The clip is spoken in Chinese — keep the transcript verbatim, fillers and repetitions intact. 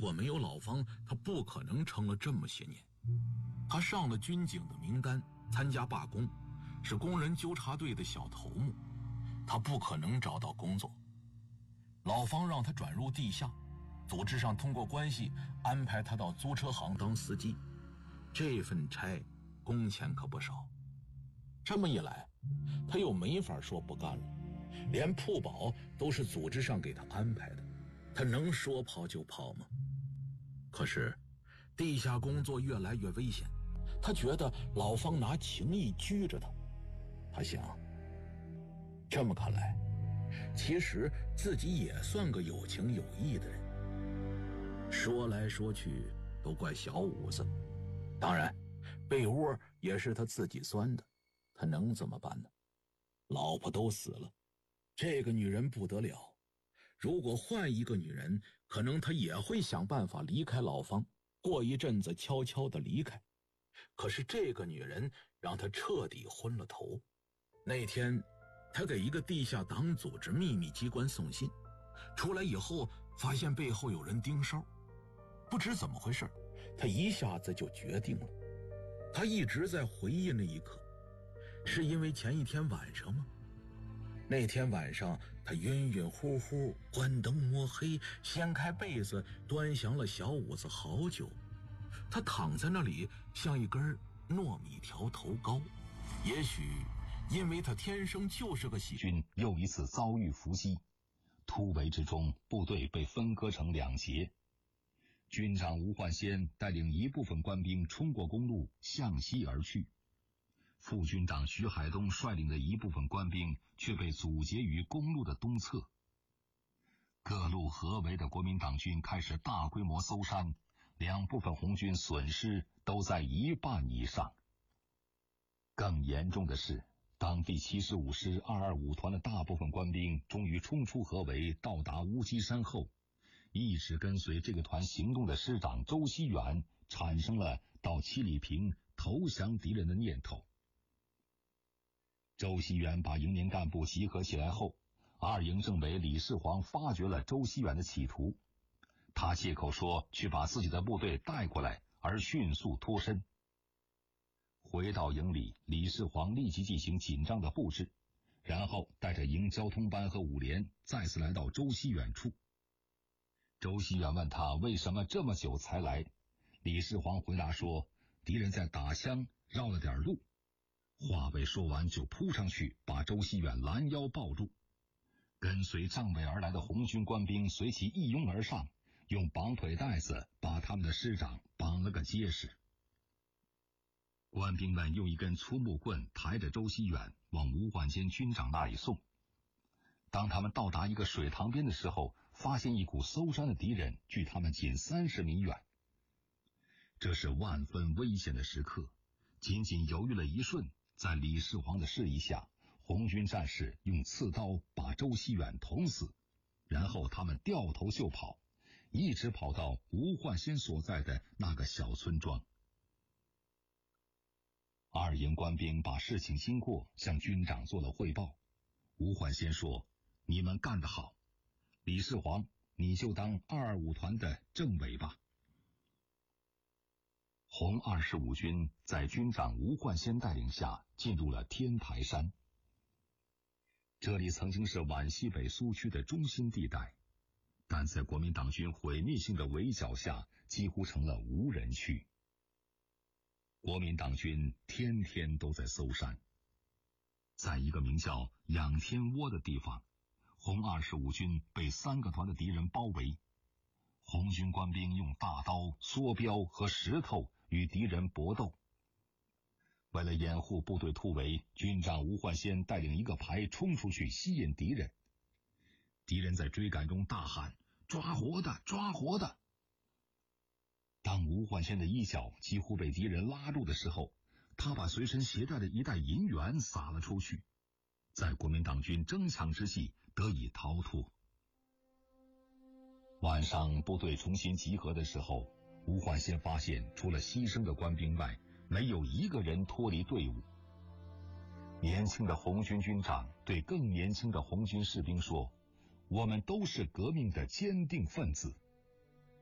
果没有老方，他不可能撑了这么些年。他上了军警的名单，参加罢工，是工人纠察队的小头目，他不可能找到工作。老方让他转入地下，组织上通过关系安排他到租车行当司机，这份差工钱可不少。这么一来，他又没法说不干了，连铺保都是组织上给他安排的，他能说跑就跑吗？可是地下工作越来越危险，他觉得老方拿情义拘着他。他想，这么看来，其实自己也算个有情有义的人。说来说去都怪小五子，当然被窝也是他自己钻的，他能怎么办呢？老婆都死了，这个女人不得了，如果换一个女人，可能他也会想办法离开老方，过一阵子悄悄地离开。可是这个女人让他彻底昏了头。那天他给一个地下党组织秘密机关送信，出来以后发现背后有人盯梢，不知怎么回事，他一下子就决定了。他一直在回忆那一刻，是因为前一天晚上吗？那天晚上他晕晕乎乎，关灯摸黑，掀开被子端详了小五子好久。他躺在那里像一根糯米条头高，也许因为他天生就是个喜军又一次遭遇伏击，突围之中，部队被分割成两截。军长吴焕先带领一部分官兵冲过公路向西而去，副军长徐海东率领的一部分官兵却被阻截于公路的东侧。各路合围的国民党军开始大规模搜山，两部分红军损失都在一半以上。更严重的是，当第七十五师二二五团的大部分官兵终于冲出合围，到达乌鸡山后，一直跟随这个团行动的师长周锡远产生了到七里坪投降敌人的念头。周锡远把营连干部集合起来后，二营政委李世煌发觉了周锡远的企图，他借口说去把自己的部队带过来，而迅速脱身。回到营里，李世煌立即进行紧张的布置，然后带着营交通班和五连再次来到周锡远处。周锡远问他为什么这么久才来，李世煌回答说，敌人在打枪，绕了点路。话未说完就扑上去，把周锡远拦腰抱住。跟随帐尾而来的红军官兵随即一拥而上，用绑腿带子把他们的师长绑了个结实。官兵们用一根粗木棍抬着周锡远往吴焕先军长那里送。当他们到达一个水塘边的时候，发现一股搜山的敌人距他们仅三十米远。这是万分危险的时刻，仅仅犹豫了一瞬，在李世煌的示意下，红军战士用刺刀把周锡远捅死，然后他们掉头就跑，一直跑到吴焕先所在的那个小村庄。二营官兵把事情经过向军长做了汇报。吴焕先说，你们干得好，李世煌，你就当二二五团的政委吧。红二十五军在军长吴焕先带领下进入了天台山。这里曾经是皖西北苏区的中心地带，但在国民党军毁灭性的围剿下，几乎成了无人区。国民党军天天都在搜山。在一个名叫仰天窝的地方，红二十五军被三个团的敌人包围，红军官兵用大刀、梭镖和石头与敌人搏斗。为了掩护部队突围，军长吴焕先带领一个排冲出去吸引敌人。敌人在追赶中大喊，抓活的，抓活的。当吴焕先的衣角几乎被敌人拉住的时候，他把随身携带的一袋银元撒了出去，在国民党军争抢之际得以逃脱。晚上部队重新集合的时候，吴焕先发现除了牺牲的官兵外，没有一个人脱离队伍。年轻的红军军长对更年轻的红军士兵说，我们都是革命的坚定分子。